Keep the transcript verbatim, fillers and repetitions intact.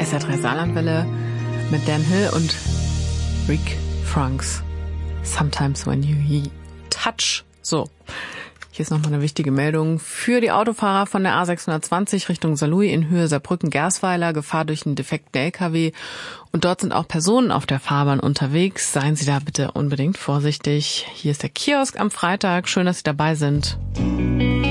S R drei Saarlandwelle mit Dan Hill und Rick Franks. Sometimes when you touch. So, hier ist nochmal eine wichtige Meldung für die Autofahrer von der A sechshundertzwanzig Richtung Saarlouis in Höhe Saarbrücken-Gersweiler. Gefahr durch einen defekten L K W. Und dort sind auch Personen auf der Fahrbahn unterwegs. Seien Sie da bitte unbedingt vorsichtig. Hier ist der Kiosk am Freitag. Schön, dass Sie dabei sind.